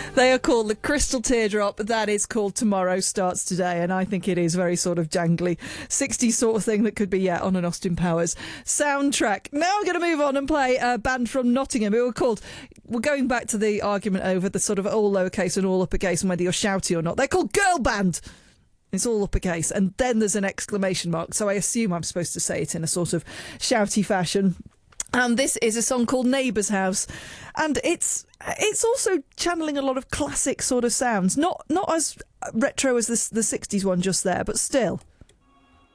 They are called the Crystal Teardrop. That is called Tomorrow Starts Today, and I think it is very sort of jangly, 60s sort of thing that could be, on an Austin Powers soundtrack. Now I'm going to move on and play a band from Nottingham who are called, we're going back to the argument over the sort of all lowercase and all uppercase and whether you're shouty or not. They're called Girl Band. It's all uppercase, and then there's an exclamation mark, so I assume I'm supposed to say it in a sort of shouty fashion. And this is a song called Neighbour's House, and it's also channeling a lot of classic sort of sounds, not as retro as the 60s one just there, but still.